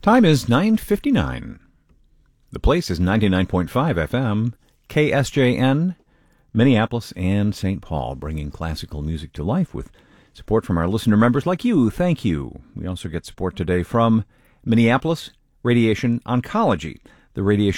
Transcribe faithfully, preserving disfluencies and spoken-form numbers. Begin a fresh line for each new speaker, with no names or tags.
Time is nine fifty-nine. The place is ninety-nine point five F M, K S J N, Minneapolis and Saint Paul, bringing classical music to life with support from our listener members like you. Thank you. We also get support today from Minneapolis Radiation Oncology. The radiation